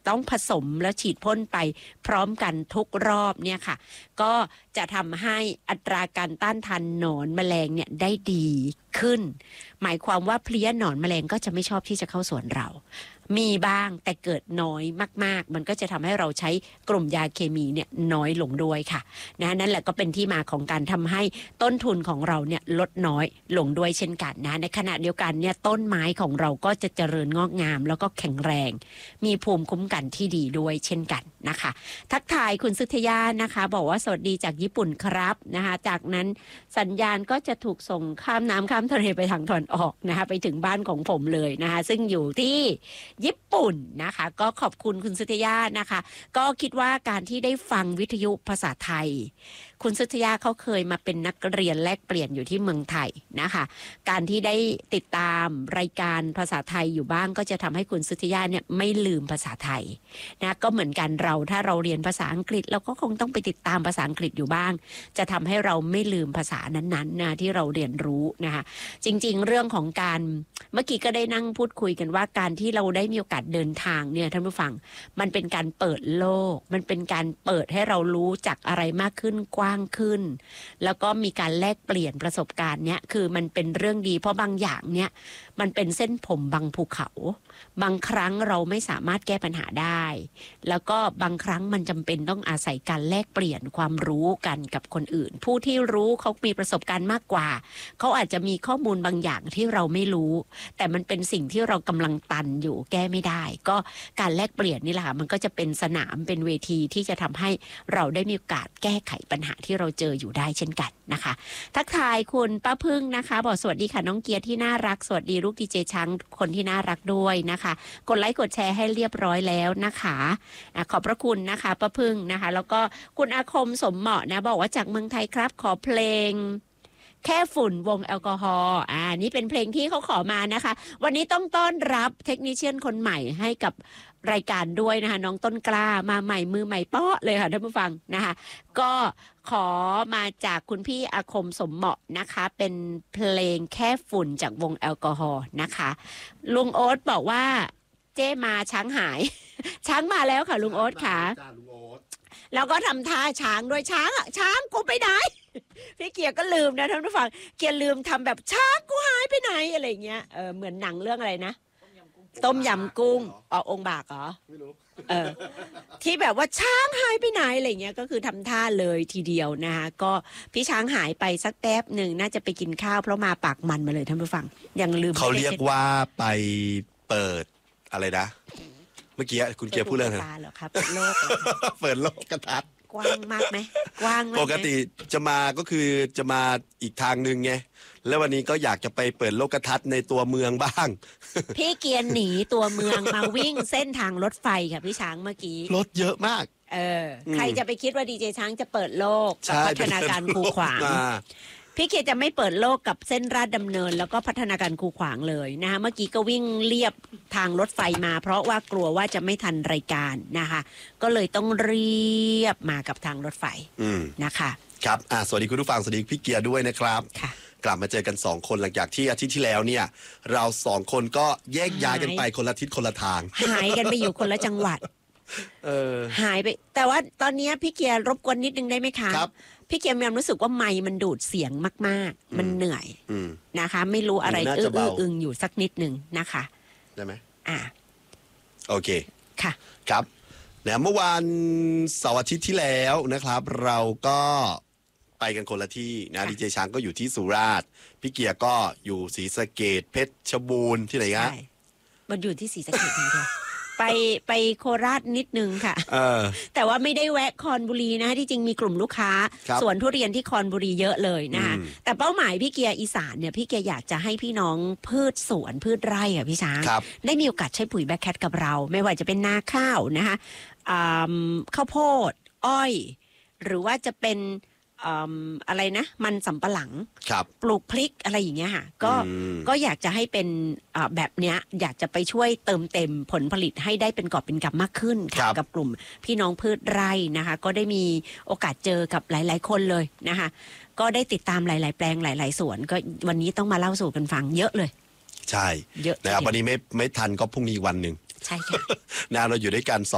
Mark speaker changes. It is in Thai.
Speaker 1: ต้องผสมแล้วฉีดพ่นไปพร้อมกันทุกรอบเนี่ยค่ะก็จะทำให้อัตราการต้านทานหนอนแมลงเนี่ยได้ดีขึ้นหมายความว่าเพลี้ยหนอนแมลงก็จะไม่ชอบที่จะเข้าสวนเรามีบ้างแต่เกิดน้อยมากๆมันก็จะทำให้เราใช้กลุ่มยาเคมีเนี่ยน้อยลงด้วยค่ะนั่นแหละก็เป็นที่มาของการทำให้ต้นทุนของเราเนี่ยลดน้อยลงด้วยเช่นกันนะในขณะเดียวกันเนี่ยต้นไม้ของเราก็จะเจริญงอกงามแล้วก็แข็งแรงมีภูมิคุ้มกันที่ดีด้วยเช่นกันนะคะทักทายคุณสุทยานะคะบอกว่าสวัสดีจากญี่ปุ่นครับนะคะจากนั้นสัญญาณก็จะถูกส่งข้ามน้ำข้ามทะเลไปทางตะวันออกนะคะไปถึงบ้านของผมเลยนะคะซึ่งอยู่ที่ญี่ปุ่นนะคะก็ขอบคุณคุณสุทยานะคะก็คิดว่าการที่ได้ฟังวิทยุภาษาไทยคุณสุทยาเขาเคยมาเป็นนักเรียนแลกเปลี่ยนอยู่ที่เมืองไทยนะคะการที่ได้ติดตามรายการภาษาไทยอยู่บ้างก็จะทำให้คุณสุทยาเนี่ยไม่ลืมภาษาไทยนะก็เหมือนกันเราถ้าเราเรียนภาษาอังกฤษเราก็คงต้องไปติดตามภาษาอังกฤษอยู่บ้างจะทำให้เราไม่ลืมภาษานั้นๆนะที่เราเรียนรู้นะคะจริงๆเรื่องของการเมื่อกี้ก็ได้นั่งพูดคุยกันว่าการที่เราได้มีโอกาสเดินทางเนี่ยท่านผู้ฟังมันเป็นการเปิดโลกมันเป็นการเปิดให้เรารู้จักอะไรมากขึ้นกว้างขึ้นแล้วก็มีการแลกเปลี่ยนประสบการณ์เนี่ยคือมันเป็นเรื่องดีเพราะบางอย่างเนี่ยมันเป็นเส้นผมบางภูเขาบางครั้งเราไม่สามารถแก้ปัญหาได้แล้วก็บางครั้งมันจำเป็นต้องอาศัยการแลกเปลี่ยนความรู้กันกับคนอื่นผู้ที่รู้เขามีประสบการณ์มากกว่าเขาอาจจะมีข้อมูลบางอย่างที่เราไม่รู้แต่มันเป็นสิ่งที่เรากำลังตันอยู่แก้ไม่ได้ก็การแลกเปลี่ยนนี่แหละค่ะมันก็จะเป็นสนามเป็นเวทีที่จะทำให้เราได้มีโอกาสแก้ไขปัญหาที่เราเจออยู่ได้เช่นกันนะคะทักทายคุณป้าพึ่งนะคะบอกสวัสดีค่ะน้องเกียร์ที่น่ารักสวัสดีลูกดีเจช้างคนที่น่ารักด้วยนะคะกดไลค์กดแชร์ให้เรียบร้อยแล้วนะคะขอบพระคุณนะคะป้าพึ่งนะคะแล้วก็คุณอาคมสมเหมาะนะบอกว่าจากเมืองไทยครับขอเพลงแค่ฝุ่นวงแอลกอฮอล์นี่เป็นเพลงที่เขาขอมานะคะวันนี้ต้องต้อนรับเทคนิคเชียนคนใหม่ให้กับรายการด้วยนะคะน้องต้นกล้ามาใหม่มือใหม่เป๊ะเลยค่ะท่านผู้ฟังนะคะก็ขอมาจากคุณพี่อาคมสมเหมาะนะคะเป็นเพลงแค่ฝุ่นจากวงแอลกอฮอล์นะคะลุงโอ๊ตบอกว่าเจ้มาช้างหาย ช้างมาแล้วค่ะลุงโอ๊ตค่ะแล้วก็ทำท่าช้างด้วยช้างกูไปไหน พี่เกียร์ก็ลืมนะท่านผู้ฟังเกียร์ลืมทำแบบช้างกูหายไปไหนอะไรเงี้ยเหมือนหนังเรื่องอะไรนะต้มยำกุ้งองค์บากเหรอไม่รู้ที่แบบว่าช้างหายไปไหนอะไรเงี้ยก็คือทำท่าเลยทีเดียวนะคะก็พี่ช้างหายไปสักแป๊บหนึ่งน่าจะไปกินข้าวเพราะมาปากมันมาเลยท่านผู้ฟังยังลืมเขาเรียกว่าไปเปิดอะไรนะเมื่อกี้คุณเกียร์พูดเรื่องอะไรเหรอครับเปิดโลกกระทัดกว้างมากไหมกว้างมากปกติจะมาก็คือจะมาอีกทางนึงไงแล้ววันนี้ก็อยากจะไปเปิดโลกทัศน์ในตัวเมืองบ้างพี่เกียร์หนีตัวเมืองมาวิ่งเส้นทางรถไฟค่ะพี่ช้างเมื่อกี้รถเยอะมากใครจะไปคิดว่าดีเจช้างจะเปิดโลกกับพัฒนาการคูขวางพี่เกียร์จะไม่เปิดโลกกับเส้นราชดำเนินแล้วก็พัฒนาการคูขวางเลยนะคะเมื่อกี้ก็วิ่งเลียบทางรถไฟมาเพราะว่ากลัวว่าจะไม่ทันรายการนะคะก็เลยต้องเรียบมากับทางรถไฟนะคะครับสวัสดีคุณผู้ฟังสวัสดีพี่เกียร์ด้วยนะครับกลับมาเจอกัน2คนหลังจากที่อาทิตย์ที่แล้วเนี่ยเรา2คนก็แยกย้ายกันไปคนละทิศคนละทางหายกันไปอยู่คนละจังหวัดหายไปแต่ว่าตอนนี้พี่เกียร์รบกวนนิดนึงได้ไหมคะพี่เกียร์มีความรู้สึกว่าไมค์มันดูดเสียงมากๆมันเหนื่อยนะคะไม่รู้อะไรอึงอยู่สักนิดนึงนะคะได้ไหมโอเคค่ะครับเมื่อวานเสาร์อาทิตย์ที่แล้วนะครับเราก็ไปกันคนละที่นะดีเจช้างก็อยู่ที่สุราษฎร์พี่เกียร์ก็อยู่ศรีสะเกษเพชรบูรณ์ที่ไหนครับใช่มันอยู่ที่ศรีสะเกษอย่างเดียวไปโคราชนิดนึงค่ะแต่ว่าไม่ได้แวะคอนบุรีนะที่จริงมีกลุ่มลูกค้าสวนทุเรียนที่คอนบุรีเยอะเลยนะคะแต่เป้าหมายพี่เกียร์อีสานเนี่ยพี่เกียร์อยากจะให้พี่น้องพืชสวนพืชไร่อ่ะพี่ช้างได้มีโอกาสใช้ปุ๋ยแบคแคทกับเราไม่ว่าจะเป็นนาข้าวนะคะข้าวโพดอ้อยหรือว่าจะเป็นอะไรนะมันสำปะหลังปลูกพริกอะไรอย่างเงี้ยค่ะก็อยากจะให้เป็นแบบเนี้ยอยากจะไปช่วยเติมเต็มผลผลิตให้ได้เป็นกอบเป็นกำมากขึ้นค่ะกับกลุ่มพี่น้องพืชไร่นะคะก็ได้มีโอกาสเจอกับหลายๆคนเลยนะคะก็ได้ติดตามหลายๆแปลงหลายๆสวนก็วันนี้ต้องมาเล่าสู่กันฟังเยอะเลยใช่เยอะนะครับวันนี้ไม่ทันก็พรุ่งนี้วันหนึ่งใช่ค่ะเราอยู่ด้วยกัน